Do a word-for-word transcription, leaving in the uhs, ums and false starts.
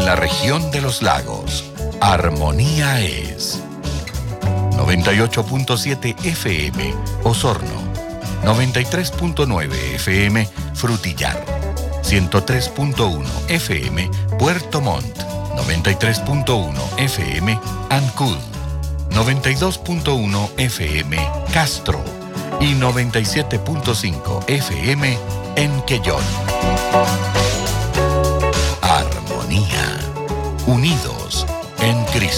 la región de los lagos, Armonía es noventa y ocho punto siete F M, Osorno, noventa y tres punto nueve F M, Frutillar, ciento tres punto uno F M, Puerto Montt, noventa y tres punto uno F M, Ancud, noventa y dos punto uno F M, Castro y noventa y siete punto cinco F M en Quellón. Armonía, unidos en Cristo.